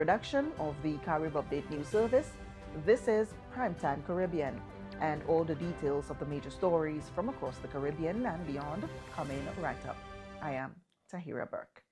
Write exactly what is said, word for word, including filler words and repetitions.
Production of the Carib Update News Service. This is Primetime Caribbean, and all the details of the major stories from across the Caribbean and beyond coming right up. I am Tahira Burke.